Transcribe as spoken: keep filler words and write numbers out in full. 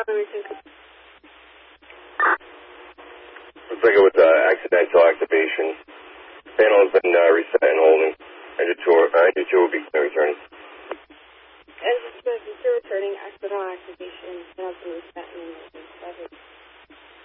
Looks like it was uh, accidental activation. Panel has been uh, reset and holding. Engine two, uh, engine two will be returning. Engine two is returning, accidental activation. Panel's been reset and holding.